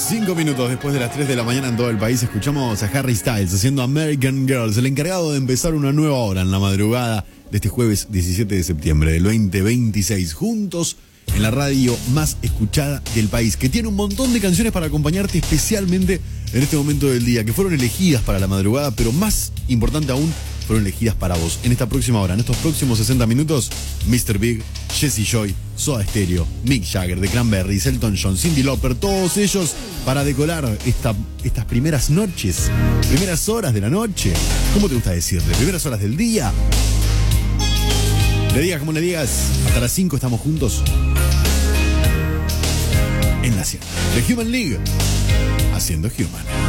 5 minutos después de las 3 de la mañana en todo el país, escuchamos a Harry Styles haciendo American Girls, el encargado de empezar una nueva hora en la madrugada de este jueves 17 de septiembre del 2026, juntos en la radio más escuchada del país, que tiene un montón de canciones para acompañarte especialmente en este momento del día, que fueron elegidas para la madrugada, pero más importante aún, fueron elegidas para vos. En esta próxima hora, en estos próximos 60 minutos, Mr. Big, Jessie Joy, Soda Stereo, Mick Jagger, The Cranberries, Elton John, Cyndi Lauper, todos ellos para decorar estas primeras noches, primeras horas de la noche. ¿Cómo te gusta decirle? Primeras horas del día. Le digas como le digas, hasta las 5 estamos juntos en la 100. The Human League, haciendo Human.